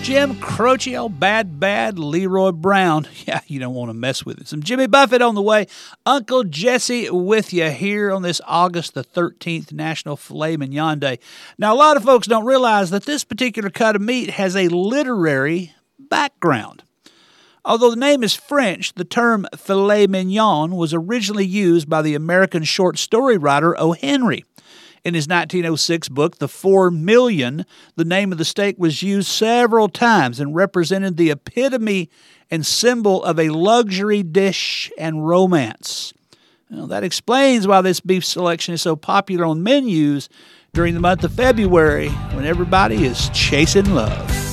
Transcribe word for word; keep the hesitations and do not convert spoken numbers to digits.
Jim Croce, old bad, bad Leroy Brown. Yeah, you don't want to mess with it. Some Jimmy Buffett on the way. Uncle Jesse with you here on this August the thirteenth, National Filet Mignon Day. Now, a lot of folks don't realize that this particular cut of meat has a literary background. Although the name is French, the term filet mignon was originally used by the American short story writer O. Henry. In his nineteen oh six book, The Four Million, the name of the steak was used several times and represented the epitome and symbol of a luxury dish and romance. Well, that explains why this beef selection is so popular on menus during the month of February when everybody is chasing love.